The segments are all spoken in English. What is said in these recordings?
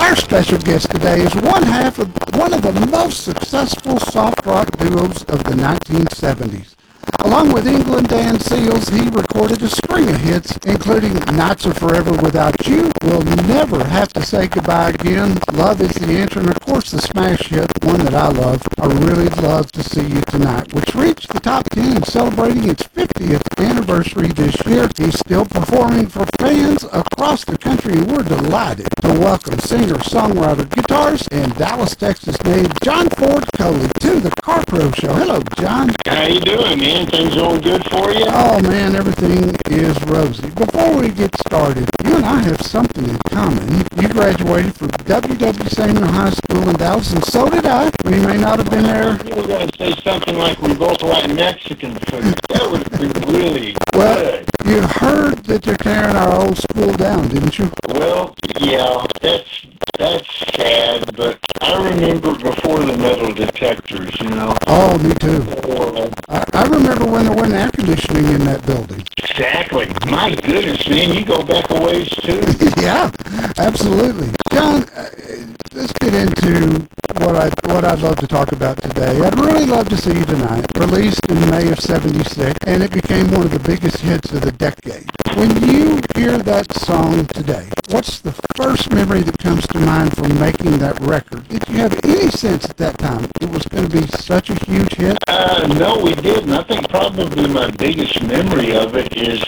Our special guest today is one half of one of the most successful soft rock duos of the 1970s. Along with England Dan Seals, he recorded a string of hits, including Nights Are Forever Without You, We'll Never Have to Say Goodbye Again, Love Is the Answer, and of course the smash hit, one that I love, I Really Love to See You Tonight, which reached the top 10, celebrating its 50th anniversary this year. He's still performing for fans across the country, and we're delighted to welcome singer, songwriter, guitarist, and Dallas, Texas native John Ford Coley to the Car Pro Show. Hello, John. How you doing, man? Things going good for you? Oh, man, everything is rosy. Before we get started, you and I have something in common. You graduated from W.W. Samuel High School in Dallas, and so did I. We may not have been there. You were going to say something like we both like Mexican food. That would be really Well, good. you heard that they're tearing our old school down, didn't you? Well, yeah, that's sad, but I remember before the metal detectors, you know. Oh, me too. Or, I remember when there wasn't air conditioning in that building. exactly. My goodness, man, you go back a ways, too. Yeah, absolutely. John, let's get into what I'd love to talk about today. I'd really love to see you tonight. Released in May of '76, and it became one of the biggest hits of the decade. When you hear that song today, what's the first memory that comes to mind from making that record? Did you have any sense at that time it was going to be such a huge hit? No, we didn't. I think probably my biggest memory of it is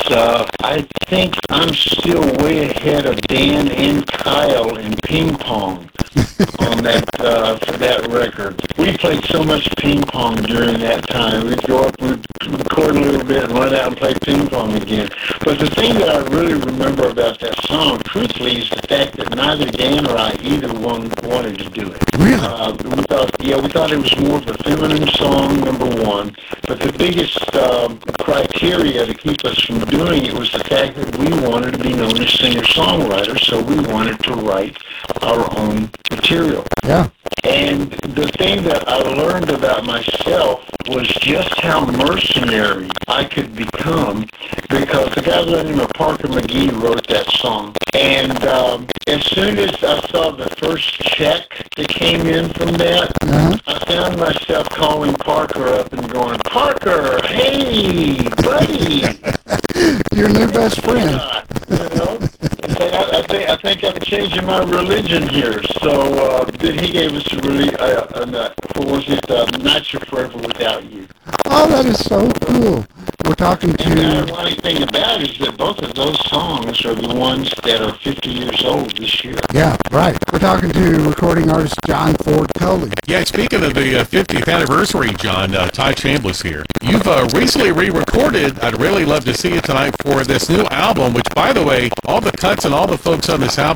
I think I'm still way ahead of Dan and Kyle in ping pong on that for that record. We played so much ping pong during that time. We'd go up, we'd record a little bit and run out and play ping pong again. But the thing that I really remember about that song, truthfully, is the fact that neither Dan or I, either one, wanted to do it. Really? We thought it was more of a feminine song, number one. But the biggest criteria to keep us from doing it was the fact that we wanted to be known as singer-songwriters, so we wanted to write our own material. Yeah. And the thing that I learned about myself was just how mercenary I could become, because the guy by the name of Parker McGee wrote that song. And as soon as I saw the first check that came in from that, I found myself calling Parker up and going, "Parker, hey, buddy." Your new best friend. You know? I think I'm changing my religion here. So then he gave us a really, what was it, Nights Are Forever Without You. Oh, that is so cool. We're talking And the to... ironic thing about it is that both of those songs are the ones that are 50 years old this year. Yeah, right. We're talking to recording artist John Ford Coley. Yeah, speaking of the 50th anniversary, John, Ty Chambliss here. You've recently re-recorded I'd Really Love to See You Tonight for this new album, which, by the way, all the cuts and all the folks on this album